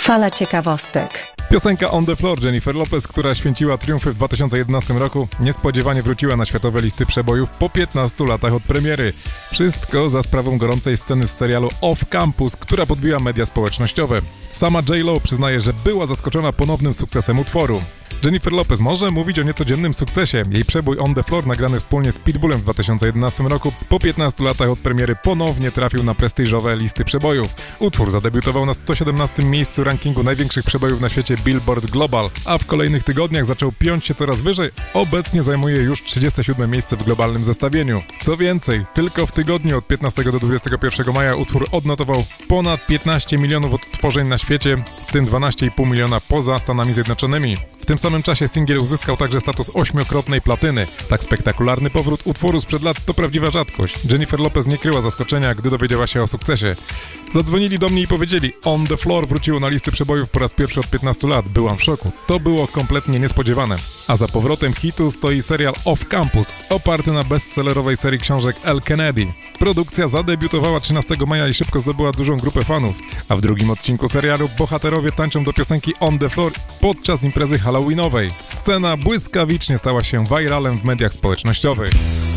Fala ciekawostek. Piosenka On the Floor Jennifer Lopez, która święciła triumfy w 2011 roku, niespodziewanie wróciła na światowe listy przebojów po 15 latach od premiery. Wszystko za sprawą gorącej sceny z serialu Off Campus, która podbiła media społecznościowe. Sama J.Lo przyznaje, że była zaskoczona ponownym sukcesem utworu. Jennifer Lopez może mówić o niecodziennym sukcesie. Jej przebój On the Floor, nagrany wspólnie z Pitbullem w 2011 roku, po 15 latach od premiery ponownie trafił na prestiżowe listy przebojów. Utwór zadebiutował na 117 miejscu rankingu największych przebojów na świecie Billboard Global, a w kolejnych tygodniach zaczął piąć się coraz wyżej. Obecnie zajmuje już 37 miejsce w globalnym zestawieniu. Co więcej, tylko w tygodniu od 15 do 21 maja utwór odnotował ponad 15 milionów odtworzeń na świecie, w tym 12,5 miliona poza Stanami Zjednoczonymi. W tym samym czasie singiel uzyskał także status 8-krotnej platyny. Tak spektakularny powrót utworu sprzed lat to prawdziwa rzadkość. Jennifer Lopez nie kryła zaskoczenia, gdy dowiedziała się o sukcesie. Zadzwonili do mnie i powiedzieli: On the Floor wróciło na listy przebojów po raz pierwszy od 15 lat. Byłam w szoku. To było kompletnie niespodziewane. A za powrotem hitu stoi serial Off Campus, oparty na bestsellerowej serii książek Elle Kennedy. Produkcja zadebiutowała 13 maja i szybko zdobyła dużą grupę fanów. A w drugim odcinku serialu bohaterowie tańczą do piosenki On the Floor podczas imprezy halloweenowej. Scena błyskawicznie stała się viralem w mediach społecznościowych.